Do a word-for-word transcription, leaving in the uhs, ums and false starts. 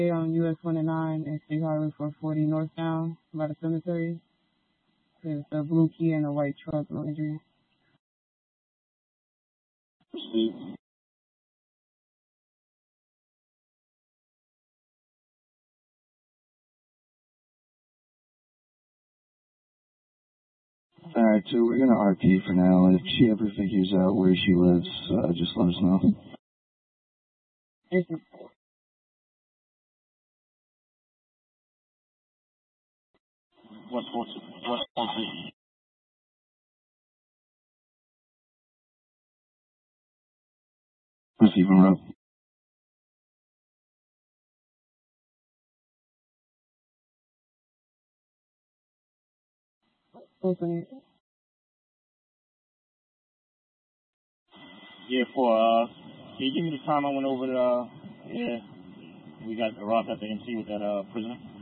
on U S one and nine and State Highway four forty northbound by the cemetery. There's a blue key and a white truck, no injuries. Proceed. Alright, so we're gonna R P for now. If she ever figures out where she lives, uh, just let us know. Yes, sir. What's what's what's what's Receive and row. Open it. Yeah, for uh, can you give me the time I went over to uh, yeah, we got robbed at the M C with that uh prisoner.